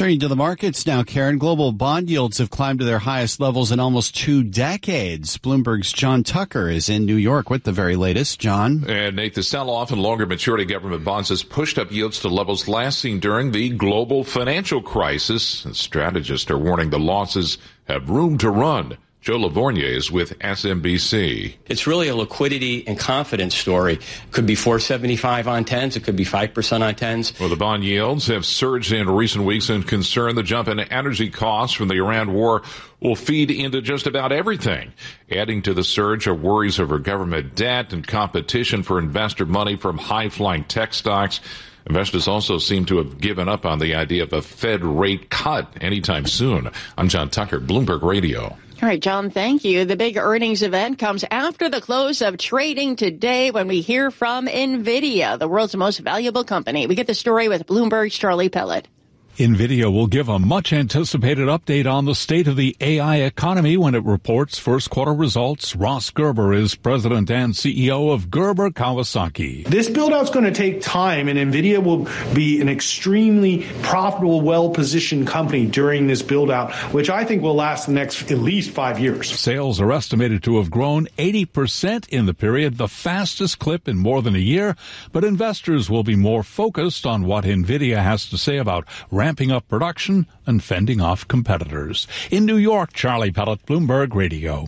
Turning to the markets now, Karen. Global bond yields have climbed to their highest levels in almost 2 decades. Bloomberg's John Tucker is in New York with the very latest. John? And Nate, the sell-off in longer maturity government bonds has pushed up yields to levels last seen during the global financial crisis. And strategists are warning the losses have room to run. Joe Lavorgnier is with SMBC. It's really a liquidity and confidence story. Could be 475 on 10s. It could be 5% on 10s. Well, the bond yields have surged in recent weeks and concern the jump in energy costs from the Iran war will feed into just about everything. Adding to the surge are worries over government debt and competition for investor money from high-flying tech stocks. Investors also seem to have given up on the idea of a Fed rate cut anytime soon. I'm John Tucker, Bloomberg Radio. All right, John, thank you. The big earnings event comes after the close of trading today when we hear from NVIDIA, the world's most valuable company. We get the story with Bloomberg's Charlie Pellet. NVIDIA will give a much-anticipated update on the state of the AI economy when it reports first-quarter results. Ross Gerber is president and CEO of Gerber Kawasaki. This build-out is going to take time, and NVIDIA will be an extremely profitable, well-positioned company during this build-out, which I think will last the next at least 5 years. Sales are estimated to have grown 80% in the period, the fastest clip in more than a year, but investors will be more focused on what NVIDIA has to say about ramping up production and fending off competitors. In New York, Charlie Pellet, Bloomberg Radio.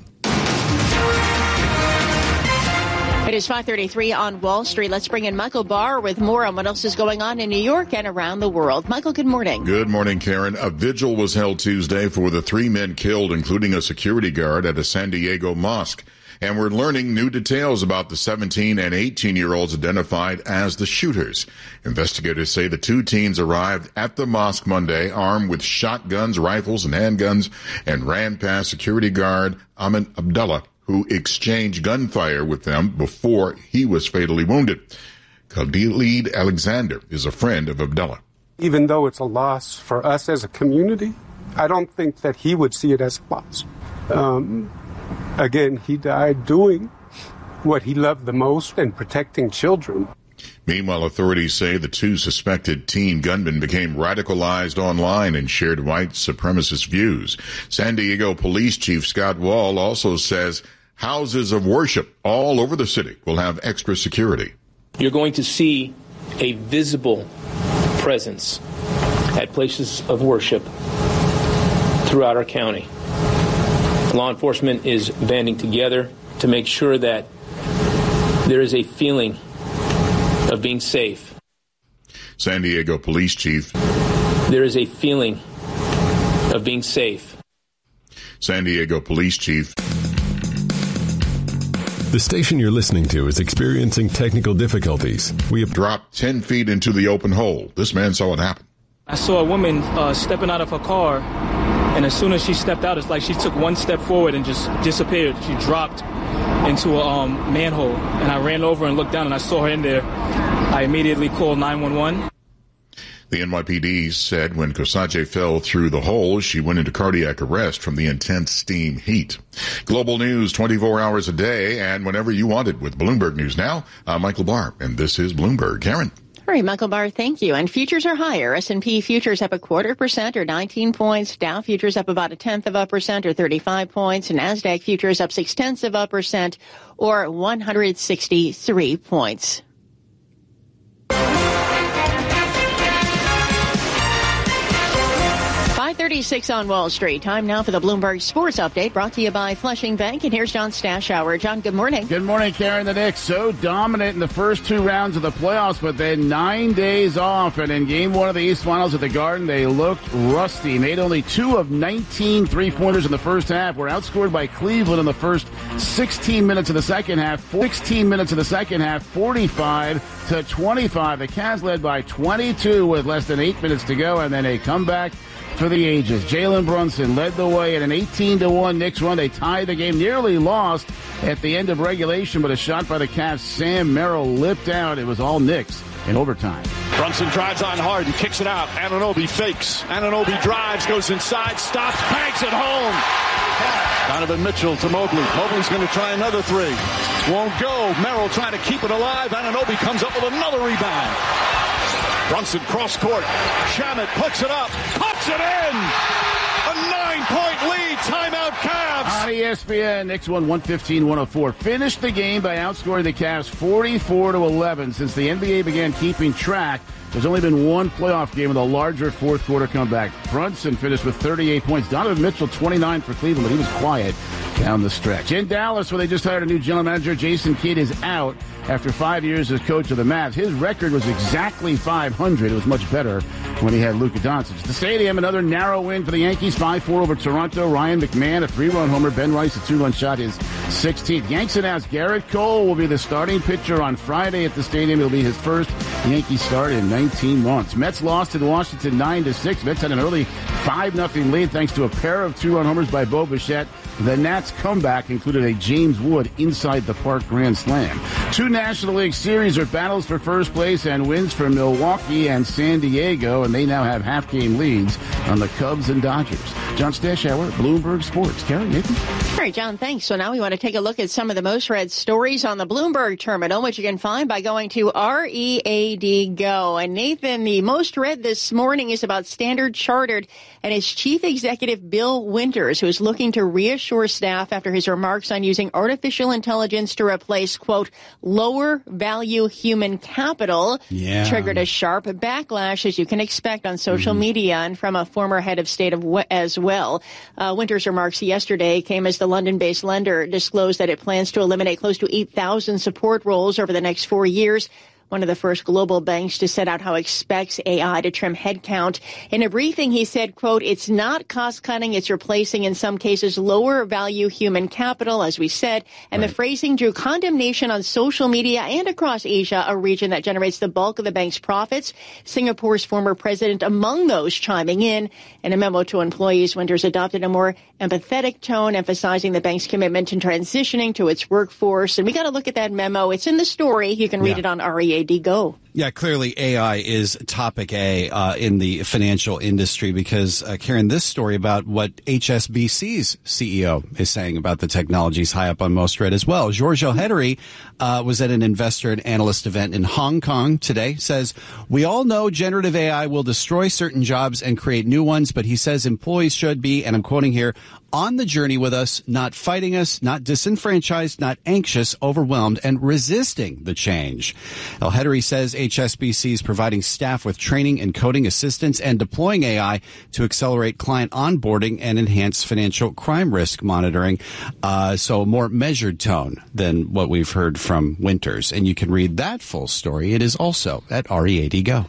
It is 5:33 on Wall Street. Let's bring in Michael Barr with more on what else is going on in New York and around the world. Michael, good morning. Good morning, Karen. A vigil was held Tuesday for the 3 men killed, including a security guard at a San Diego mosque. And we're learning new details about the 17 and 18-year-olds identified as the shooters. Investigators say the 2 teens arrived at the mosque Monday armed with shotguns, rifles, and handguns and ran past security guard Ahmed Abdullah, who exchanged gunfire with them before he was fatally wounded. Khalid Alexander is a friend of Abdullah. Even though it's a loss for us as a community, I don't think that he would see it as a loss. Again, he died doing what he loved the most and protecting children. Meanwhile, authorities say the 2 suspected teen gunmen became radicalized online and shared white supremacist views. San Diego Police Chief Scott Wall also says houses of worship all over the city will have extra security. You're going to see a visible presence at places of worship throughout our county. Law enforcement is banding together to make sure that there is a feeling of being safe. San Diego Police Chief. There is a feeling of being safe. San Diego Police Chief. The station you're listening to is experiencing technical difficulties. We have dropped 10 feet into the open hole. This man saw it happen. I saw a woman stepping out of her car. And as soon as she stepped out, it's like she took one step forward and just disappeared. She dropped into a manhole. And I ran over and looked down, and I saw her in there. I immediately called 911. The NYPD said when Kosache fell through the hole, she went into cardiac arrest from the intense steam heat. Global news 24 hours a day and whenever you want it with Bloomberg News Now. I'm Michael Barr, and this is Bloomberg. Karen. All right, Michael Barr, thank you. And futures are higher. S&P futures up 0.25% or 19 points. Dow futures up about 0.1% or 35 points. And NASDAQ futures up 0.6% or 163 points. 5:36 on Wall Street. Time now for the Bloomberg Sports Update, brought to you by Flushing Bank. And here's John Stashower. John, good morning. Good morning, Karen. The Knicks so dominant in the first 2 rounds of the playoffs, but then 9 days off. And in Game 1 of the East Finals at the Garden, they looked rusty. Made only 2 of 19 three-pointers in the first half. Were outscored by Cleveland in the first 16 minutes of the second half. 45-25. The Cavs led by 22 with less than 8 minutes to go, and then a comeback for the ages. Jalen Brunson led the way in an 18-1 Knicks run. They tied the game, nearly lost at the end of regulation, but a shot by the Cavs. Sam Merrill lipped out. It was all Knicks in overtime. Brunson drives on Harden, kicks it out. Anunoby fakes. Anunoby drives, goes inside, stops, banks it home. Donovan Mitchell to Mobley. Mobley's going to try another 3. Won't go. Merrill trying to keep it alive. Anunoby comes up with another rebound. Brunson cross court. Shamet puts it up. Puts it in. A 9-point lead. Timeout Cavs. On ESPN, Knicks won 115-104. Finished the game by outscoring the Cavs 44-11. Since the NBA began keeping track, there's only been one playoff game with a larger fourth quarter comeback. Brunson finished with 38 points. Donovan Mitchell, 29 for Cleveland, but he was quiet down the stretch. In Dallas, where they just hired a new general manager, Jason Kidd is out after 5 years as coach of the Mavs. His record was exactly 500. It was much better when he had Luka Doncic. The stadium, another narrow win for the Yankees, 5-4 over Toronto. Ryan McMahon, a 3-run homer. Ben Rice, a 2-run shot, his 16th. Yanks announced Garrett Cole will be the starting pitcher on Friday at the stadium. It'll be his first Yankee start in 19 months. Mets lost in Washington 9-6. Mets had an early 5-0 lead thanks to a pair of 2-run homers by Bo Bichette. The Nats' comeback included a James Wood inside the park grand slam. Two National League series are battles for first place and wins for Milwaukee and San Diego, and they now have half-game leads on the Cubs and Dodgers. John Stashower, Bloomberg Sports. Karen, Nathan? All right, John, thanks. So now we want to take a look at some of the most read stories on the Bloomberg Terminal, which you can find by going to READ Go. And Nathan, the most read this morning is about Standard Chartered and its chief executive, Bill Winters, who is looking to reassure staff after his remarks on using artificial intelligence to replace, quote, lower value human capital. Yeah. Triggered a sharp backlash, as you can expect, on social media and from a former head of state as well. Winters' remarks yesterday came as the London-based lender disclosed that it plans to eliminate close to 8,000 support roles over the next 4 years. One of the first global banks to set out how it expects AI to trim headcount. In a briefing, he said, quote, it's not cost-cutting, it's replacing, in some cases, lower-value human capital, as we said. And The phrasing drew condemnation on social media and across Asia, a region that generates the bulk of the bank's profits. Singapore's former president among those chiming in. In a memo to employees, Winters adopted a more empathetic tone, emphasizing the bank's commitment to transitioning to its workforce. And we got to look at that memo. It's in the story. You can read it on READ Go. Yeah, clearly AI is topic A in the financial industry because, Karen, this story about what HSBC's CEO is saying about the technologies high up on most read as well. George O'Hettery was at an investor and analyst event in Hong Kong today, says, we all know generative AI will destroy certain jobs and create new ones, but he says employees should be, and I'm quoting here, on the journey with us, not fighting us, not disenfranchised, not anxious, overwhelmed, and resisting the change. O'Hettery says HSBC is providing staff with training and coding assistance and deploying AI to accelerate client onboarding and enhance financial crime risk monitoring. So a more measured tone than what we've heard from Winters. And you can read that full story. It is also at READ Go.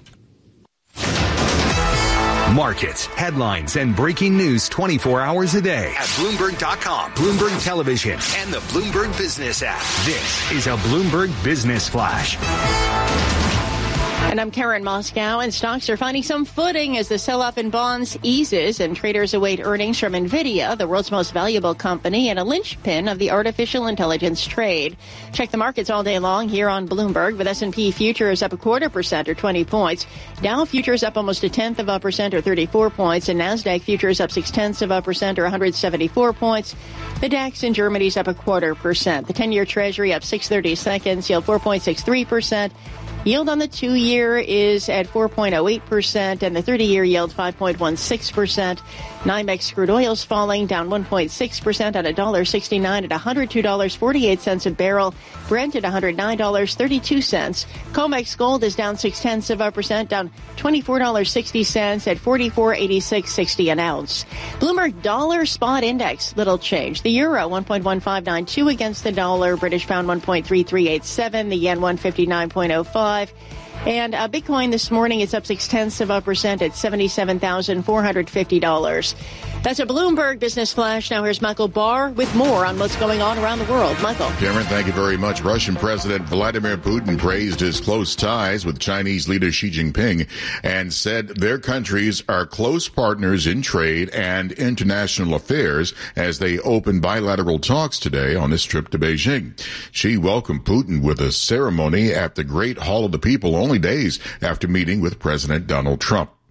Markets, headlines, and breaking news 24 hours a day at Bloomberg.com, Bloomberg Television, and the Bloomberg Business app. This is a Bloomberg Business Flash. And I'm Karen Moscow, and stocks are finding some footing as the sell-off in bonds eases and traders await earnings from NVIDIA, the world's most valuable company and a linchpin of the artificial intelligence trade. Check the markets all day long here on Bloomberg, with S&P futures up 0.25% or 20 points. Dow futures up almost 0.1% or 34 points, and NASDAQ futures up 0.6% or 174 points. The DAX in Germany's up 0.25%. The 10-year Treasury up 6/32, yield 4.63%. Yield on the 2-year is at 4.08%, and the 30-year yield 5.16%. NYMEX crude oil's falling, down 1.6% at $1.69 at $102.48 a barrel. Brent at $109.32. COMEX gold is down 0.6%, down $24.60 at $44.8660 an ounce. Bloomberg dollar spot index, little change. The euro 1.1592 against the dollar. British pound 1.3387. The yen 159.05. And Bitcoin this morning is up 0.6% at $77,450. That's a Bloomberg Business Flash. Now here's Michael Barr with more on what's going on around the world. Michael. Cameron, thank you very much. Russian President Vladimir Putin praised his close ties with Chinese leader Xi Jinping and said their countries are close partners in trade and international affairs as they open bilateral talks today on his trip to Beijing. Xi welcomed Putin with a ceremony at the Great Hall of the People only days after meeting with President Donald Trump.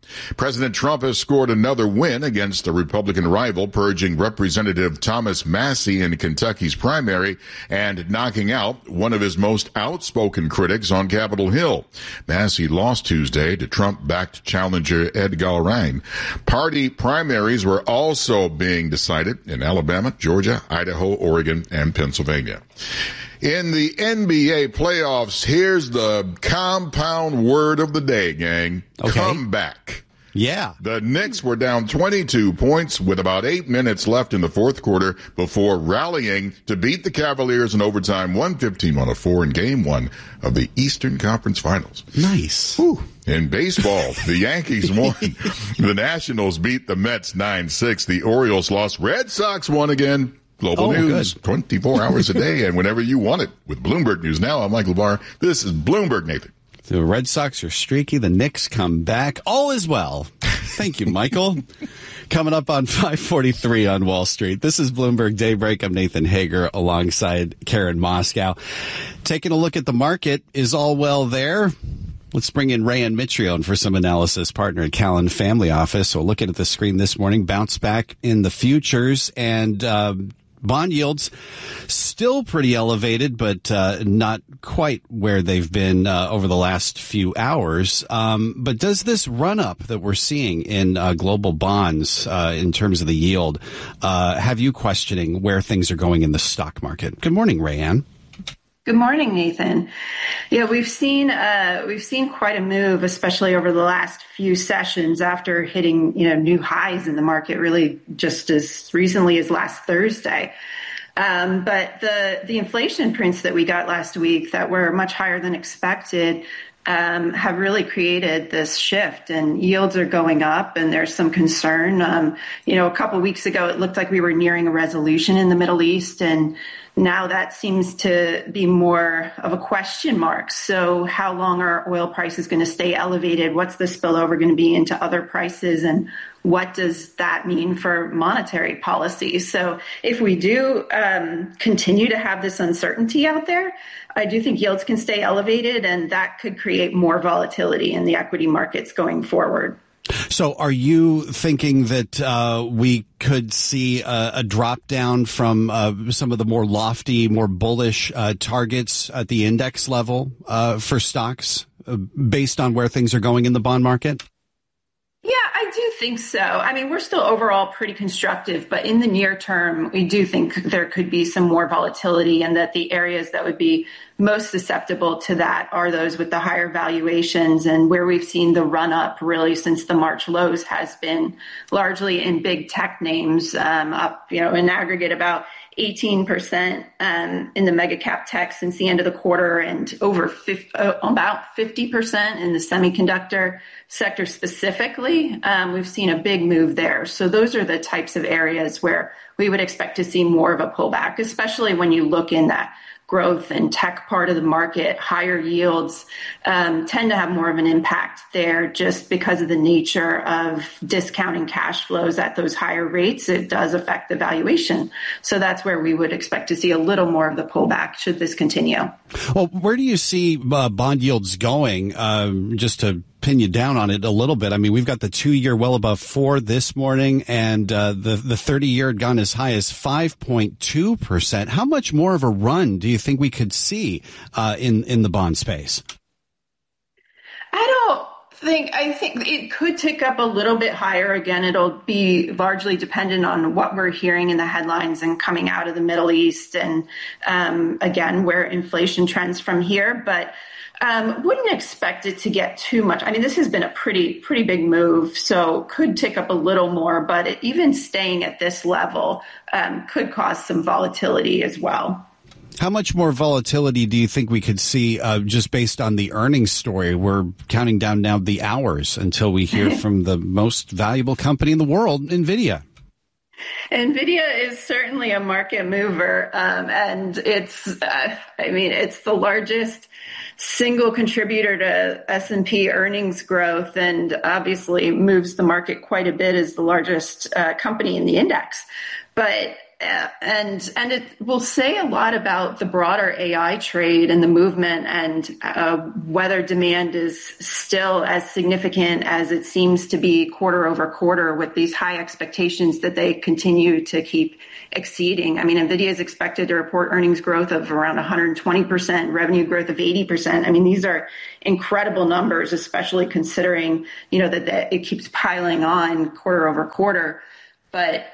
President Trump has scored another win against a Republican rival, purging Representative Thomas Massie in Kentucky's primary and knocking out one of his most outspoken critics on Capitol Hill. Massie lost Tuesday to Trump-backed challenger Ed Galbraith. Party primaries were also being decided in Alabama, Georgia, Idaho, Oregon, and Pennsylvania. In the NBA playoffs, here's the compound word of the day, gang. Okay. Comeback. Yeah. The Knicks were down 22 points with about 8 minutes left in the fourth quarter before rallying to beat the Cavaliers in overtime 115-104 in Game 1 of the Eastern Conference Finals. Nice. Whew. In baseball, the Yankees won. The Nationals beat the Mets 9-6. The Orioles lost. Red Sox won again. Global news, 24 hours a day, and whenever you want it. With Bloomberg News Now, I'm Michael Barr. This is Bloomberg, Nathan. The Red Sox are streaky. The Knicks come back. All is well. Thank you, Michael. Coming up on 543 on Wall Street. This is Bloomberg Daybreak. I'm Nathan Hager alongside Karen Moscow. Taking a look at the market. Is all well there? Let's bring in Rayanne Mitrione for some analysis, partner at Callan Family Office. So looking at the screen this morning, bounce back in the futures and bond yields still pretty elevated, but not quite where they've been over the last few hours. But does this run up that we're seeing in global bonds in terms of the yield have you questioning where things are going in the stock market? Good morning, Rayanne. Good morning, Nathan. Yeah, we've seen quite a move, especially over the last few sessions after hitting, new highs in the market really just as recently as last Thursday. But the inflation prints that we got last week that were much higher than expected have really created this shift, and yields are going up, and there's some concern. A couple of weeks ago, it looked like we were nearing a resolution in the Middle East, and now that seems to be more of a question mark. So how long are oil prices going to stay elevated? What's the spillover going to be into other prices? And what does that mean for monetary policy? So if we do continue to have this uncertainty out there, I do think yields can stay elevated, and that could create more volatility in the equity markets going forward. So are you thinking that we could see a drop down from some of the more lofty, more bullish targets at the index level for stocks based on where things are going in the bond market? Yeah, I do think so. I mean, we're still overall pretty constructive, but in the near term, we do think there could be some more volatility, and that the areas that would be most susceptible to that are those with the higher valuations, and where we've seen the run up really since the March lows has been largely in big tech names, up, in aggregate about 18% in the mega cap tech since the end of the quarter, and over about 50% in the semiconductor sector specifically. We've seen a big move there. So those are the types of areas where we would expect to see more of a pullback, especially when you look in that growth and tech part of the market. Higher yields tend to have more of an impact there just because of the nature of discounting cash flows at those higher rates. It does affect the valuation. So that's where we would expect to see a little more of the pullback should this continue. Well, where do you see bond yields going? Just to pin you down on it a little bit. I mean, we've got the 2-year well above 4 this morning, and the 30-year had gone as high as 5.2%. How much more of a run do you think we could see in the bond space? I think it could tick up a little bit higher. Again, it'll be largely dependent on what we're hearing in the headlines and coming out of the Middle East, and again, where inflation trends from here. But wouldn't expect it to get too much. I mean, this has been a pretty big move, so could tick up a little more, but even staying at this level could cause some volatility as well. How much more volatility do you think we could see just based on the earnings story? We're counting down now the hours until we hear from the most valuable company in the world, NVIDIA. NVIDIA is certainly a market mover, and it's the largest single contributor to S&P earnings growth, and obviously moves the market quite a bit as the largest company in the index. But and it will say a lot about the broader AI trade and the movement, and whether demand is still as significant as it seems to be quarter over quarter, with these high expectations that they continue to keep exceeding. I mean, NVIDIA is expected to report earnings growth of around 120%, revenue growth of 80%. I mean, these are incredible numbers, especially considering, that it keeps piling on quarter over quarter. But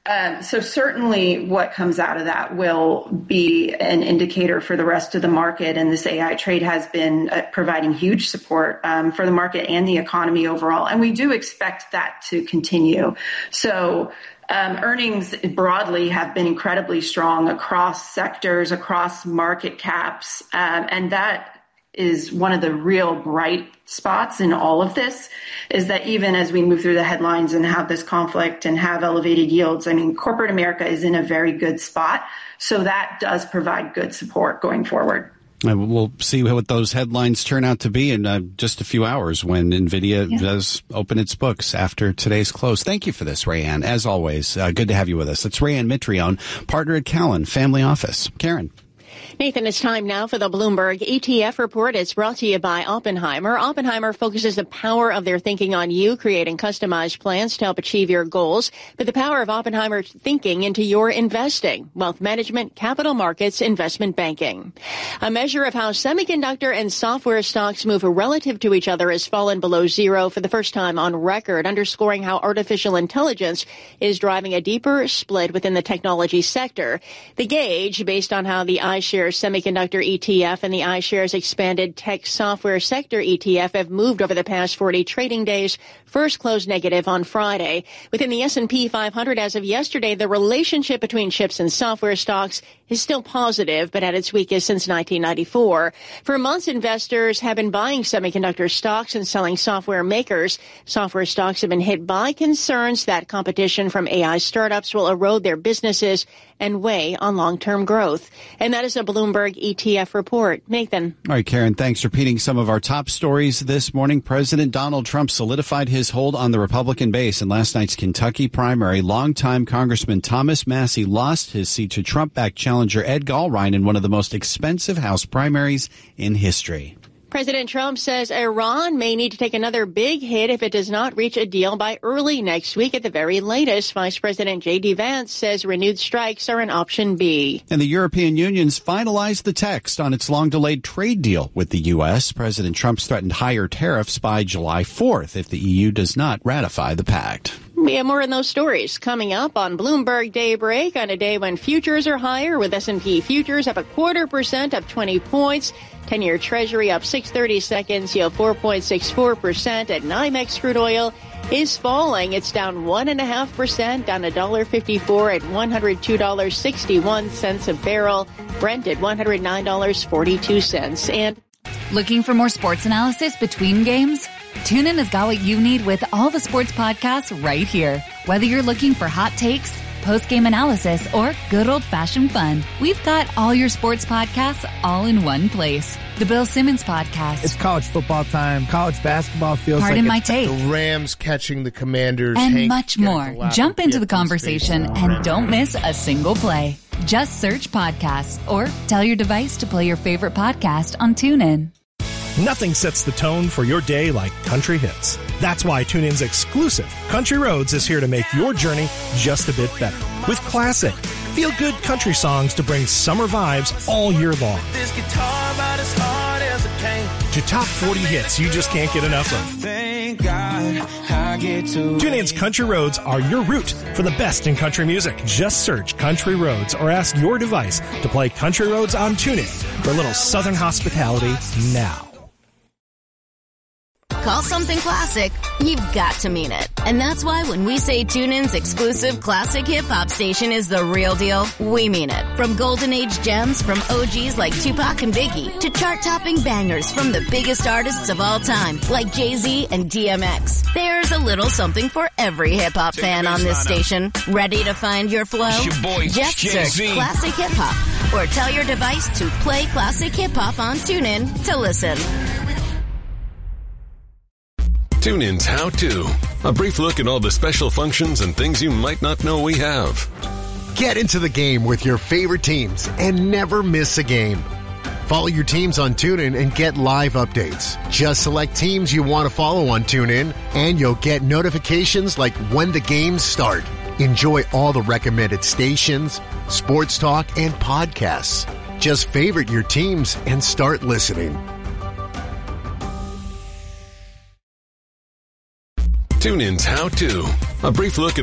so certainly what comes out of that will be an indicator for the rest of the market. And this AI trade has been providing huge support for the market and the economy overall. And we do expect that to continue. So earnings broadly have been incredibly strong across sectors, across market caps. And that is one of the real bright spots in all of this, is that even as we move through the headlines and have this conflict and have elevated yields, I mean, corporate America is in a very good spot. So that does provide good support going forward. And we'll see what those headlines turn out to be in just a few hours when NVIDIA does open its books after today's close. Thank you for this, Rayanne. As always, good to have you with us. It's Rayanne Mitrione, partner at Cowen Family Office. Karen. Nathan, it's time now for the Bloomberg ETF report. It's brought to you by Oppenheimer. Oppenheimer focuses the power of their thinking on you, creating customized plans to help achieve your goals. But the power of Oppenheimer thinking into your investing, wealth management, capital markets, investment banking. A measure of how semiconductor and software stocks move relative to each other has fallen below zero for the first time on record, underscoring how artificial intelligence is driving a deeper split within the technology sector. The gauge, based on how the iShares Semiconductor ETF and the iShares Expanded Tech Software Sector ETF have moved over the past 40 trading days, first closed negative on Friday. Within the S&P 500 as of yesterday, the relationship between chips and software stocks is still positive, but at its weakest since 1994. For months, investors have been buying semiconductor stocks and selling software makers. Software stocks have been hit by concerns that competition from AI startups will erode their businesses and weigh on long-term growth. And that is a Bloomberg ETF report. Nathan. All right, Karen, thanks. Repeating some of our top stories this morning. President Donald Trump solidified his hold on the Republican base in last night's Kentucky primary. Longtime Congressman Thomas Massie lost his seat to Trump-backed challenger Ed Gallrein in one of the most expensive House primaries in history. President Trump says Iran may need to take another big hit if it does not reach a deal by early next week at the very latest. Vice President J.D. Vance says renewed strikes are an option B. And the European Union's finalized the text on its long-delayed trade deal with the U.S. President Trump's threatened higher tariffs by July 4th if the EU does not ratify the pact. We have more in those stories coming up on Bloomberg Daybreak on a day when futures are higher, with S&P futures up 0.25%, up 20 points. 10-year Treasury up 6/30 seconds, yield 4.64%. At NYMEX crude oil is falling. It's down 1.5%, down $1.54 at $102.61 a barrel. Brent at $109.42. And looking for more sports analysis between games? TuneIn has got what you need with all the sports podcasts right here. Whether you're looking for hot takes, post-game analysis, or good old-fashioned fun, we've got all your sports podcasts all in one place. The Bill Simmons Podcast. It's college football time. College basketball feels Pardon my take. The Rams catching the Commanders. And much more. Jump into the conversation and don't miss a single play. Just search podcasts or tell your device to play your favorite podcast on TuneIn. Nothing sets the tone for your day like country hits. That's why TuneIn's exclusive Country Roads is here to make your journey just a bit better. With classic, feel-good country songs to bring summer vibes all year long. This guitar about as hard as it came. To top 40 hits you just can't get enough of. Thank God I get to TuneIn's Country Roads are your route for the best in country music. Just search Country Roads or ask your device to play Country Roads on TuneIn for a little southern hospitality now. Call something classic, you've got to mean it. And that's why when we say TuneIn's exclusive classic hip-hop station is the real deal, we mean it. From golden age gems from OGs like Tupac and Biggie to chart-topping bangers from the biggest artists of all time like Jay-Z and DMX. There's a little something for every hip-hop fan on this station. Ready to find your flow? Just search Classic Hip-Hop or tell your device to play Classic Hip-Hop on TuneIn to listen. TuneIn's How To. A brief look at all the special functions and things you might not know we have. Get into the game with your favorite teams and never miss a game. Follow your teams on TuneIn and get live updates. Just select teams you want to follow on TuneIn, and you'll get notifications like when the games start. Enjoy all the recommended stations, sports talk, and podcasts. Just favorite your teams and start listening. TuneIn's How To. A brief look at